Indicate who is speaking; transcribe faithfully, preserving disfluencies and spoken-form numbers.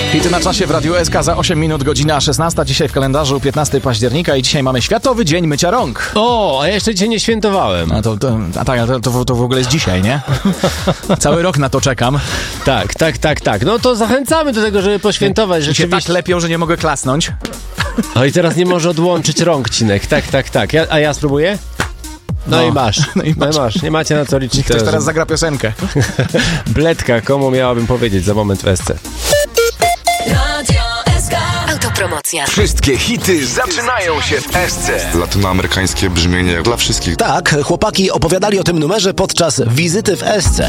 Speaker 1: Hity na czasie w Radiu S K za osiem minut, godzina szesnasta. Dzisiaj w kalendarzu piętnastego października i dzisiaj mamy Światowy Dzień Mycia Rąk.
Speaker 2: O, a ja jeszcze dzisiaj nie świętowałem.
Speaker 1: A to, to, a tak, to, to, to w ogóle jest dzisiaj, nie? Cały rok na to czekam.
Speaker 2: Tak, tak, tak, tak. No to zachęcamy do tego, żeby poświętować.
Speaker 1: I się
Speaker 2: Rzeczywiście.
Speaker 1: tak lepią, że nie mogę klasnąć.
Speaker 2: O, i teraz nie może odłączyć rąk Cinek. Tak, tak, tak. Ja, a ja spróbuję? No, no i masz. No i masz. No i masz. Nie macie na co liczyć.
Speaker 1: Ktoś teraz zagra piosenkę.
Speaker 2: Bledka, komu miałabym powiedzieć za moment w S C.
Speaker 3: Autopromocja.
Speaker 4: Wszystkie hity zaczynają się w S C.
Speaker 5: Latynoamerykańskie brzmienie dla wszystkich.
Speaker 6: Tak, chłopaki opowiadali o tym numerze podczas wizyty w S C.